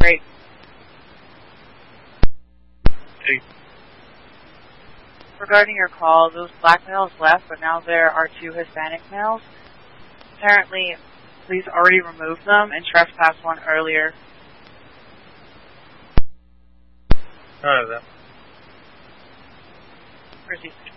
Great. Hey. Regarding your call, those black males left, but now there are 2 Hispanic males. Apparently, police already removed them and trespassed one earlier. None of them. Proceed.